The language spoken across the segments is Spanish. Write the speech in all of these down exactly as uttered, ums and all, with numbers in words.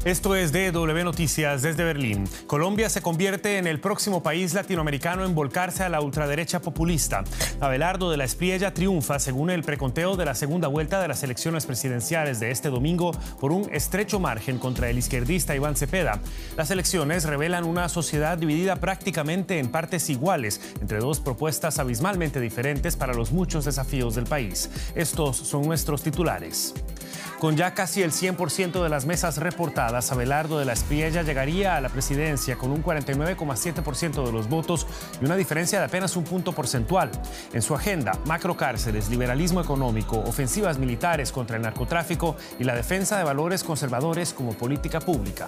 Esto es D W Noticias desde Berlín. Colombia se convierte en el próximo país latinoamericano en volcarse a la ultraderecha populista. Abelardo de la Espriella triunfa según el preconteo de la segunda vuelta de las elecciones presidenciales de este domingo por un estrecho margen contra el izquierdista Iván Cepeda. Las elecciones revelan una sociedad dividida prácticamente en partes iguales entre dos propuestas abismalmente diferentes para los muchos desafíos del país. Estos son nuestros titulares. Con ya casi el cien por ciento de las mesas reportadas, Abelardo de la Espriella llegaría a la presidencia con un cuarenta y nueve coma siete por ciento de los votos y una diferencia de apenas un punto porcentual. En su agenda, macrocárceles, liberalismo económico, ofensivas militares contra el narcotráfico y la defensa de valores conservadores como política pública.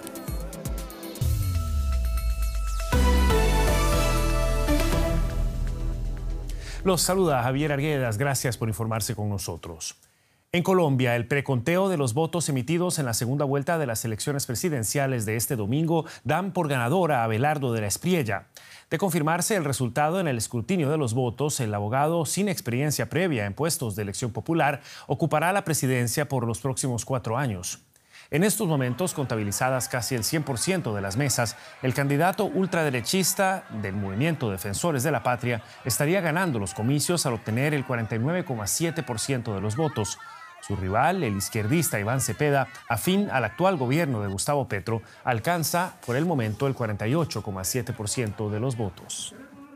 Los saluda Javier Arguedas, gracias por informarse con nosotros. En Colombia, el preconteo de los votos emitidos en la segunda vuelta de las elecciones presidenciales de este domingo dan por ganadora a Abelardo de la Espriella. De confirmarse el resultado en el escrutinio de los votos, el abogado sin experiencia previa en puestos de elección popular ocupará la presidencia por los próximos cuatro años. En estos momentos, contabilizadas casi el cien por ciento de las mesas, el candidato ultraderechista del Movimiento Defensores de la Patria estaría ganando los comicios al obtener el cuarenta y nueve coma siete por ciento de los votos. Su rival, el izquierdista Iván Cepeda, afín al actual gobierno de Gustavo Petro, alcanza por el momento el cuarenta y ocho coma siete por ciento de los votos.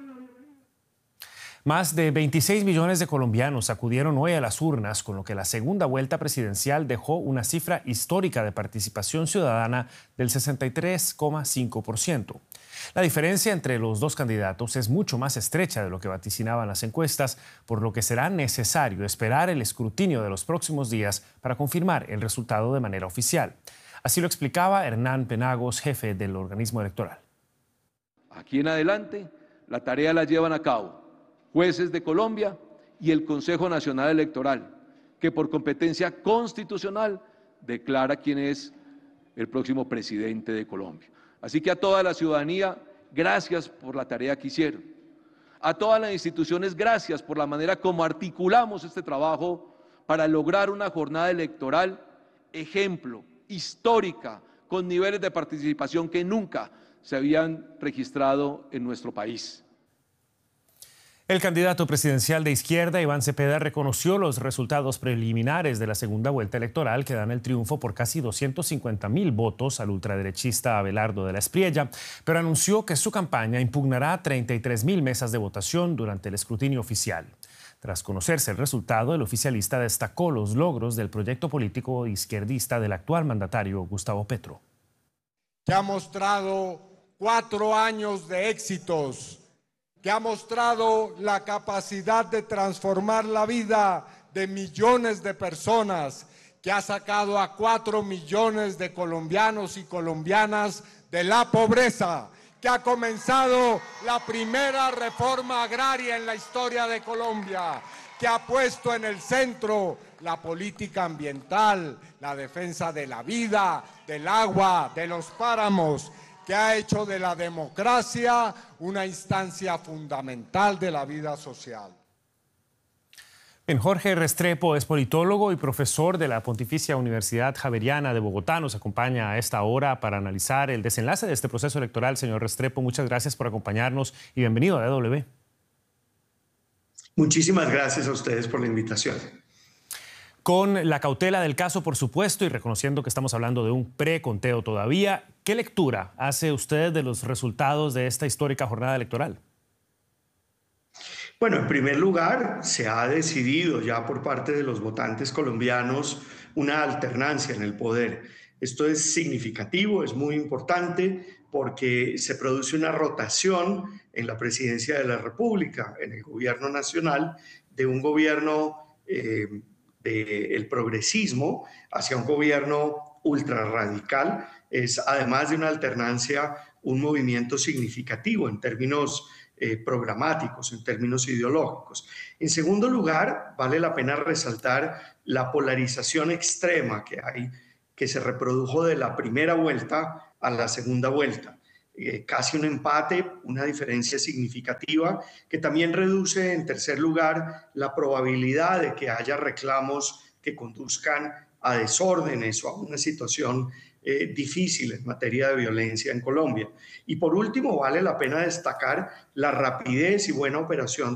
Más de veintiséis millones de colombianos acudieron hoy a las urnas, con lo que la segunda vuelta presidencial dejó una cifra histórica de participación ciudadana del sesenta y tres coma cinco por ciento. La diferencia entre los dos candidatos es mucho más estrecha de lo que vaticinaban las encuestas, por lo que será necesario esperar el escrutinio de los próximos días para confirmar el resultado de manera oficial. Así lo explicaba Hernán Penagos, jefe del organismo electoral. Aquí en adelante, la tarea la llevan a cabo jueces de Colombia y el Consejo Nacional Electoral, que por competencia constitucional declara quién es el próximo presidente de Colombia. Así que a toda la ciudadanía, gracias por la tarea que hicieron. A todas las instituciones, gracias por la manera como articulamos este trabajo para lograr una jornada electoral ejemplo, histórica, con niveles de participación que nunca se habían registrado en nuestro país. El candidato presidencial de izquierda, Iván Cepeda, reconoció los resultados preliminares de la segunda vuelta electoral que dan el triunfo por casi doscientos cincuenta mil votos al ultraderechista Abelardo de la Espriella, pero anunció que su campaña impugnará treinta y tres mil mesas de votación durante el escrutinio oficial. Tras conocerse el resultado, el oficialista destacó los logros del proyecto político izquierdista del actual mandatario Gustavo Petro. Que ha mostrado cuatro años de éxitos, que ha mostrado la capacidad de transformar la vida de millones de personas, que ha sacado a cuatro millones de colombianos y colombianas de la pobreza, que ha comenzado la primera reforma agraria en la historia de Colombia, que ha puesto en el centro la política ambiental, la defensa de la vida, del agua, de los páramos, que ha hecho de la democracia una instancia fundamental de la vida social. Bien, Jorge Restrepo es politólogo y profesor de la Pontificia Universidad Javeriana de Bogotá. Nos acompaña a esta hora para analizar el desenlace de este proceso electoral. Señor Restrepo, muchas gracias por acompañarnos y bienvenido a D W. Muchísimas gracias a ustedes por la invitación. Con la cautela del caso, por supuesto, y reconociendo que estamos hablando de un preconteo todavía, ¿qué lectura hace usted de los resultados de esta histórica jornada electoral? Bueno, en primer lugar, se ha decidido ya por parte de los votantes colombianos una alternancia en el poder. Esto es significativo, es muy importante porque se produce una rotación en la presidencia de la República, en el gobierno nacional, de un gobierno eh, del progresismo hacia un gobierno ultrarradical. Es, además de una alternancia, un movimiento significativo en términos eh, programáticos, en términos ideológicos. En segundo lugar, vale la pena resaltar la polarización extrema que hay, que se reprodujo de la primera vuelta a la segunda vuelta. Eh, casi un empate, una diferencia significativa que también reduce, en tercer lugar, la probabilidad de que haya reclamos que conduzcan a desórdenes o a una situación eh, difícil en materia de violencia en Colombia. Y por último, vale la pena destacar la rapidez y buena operación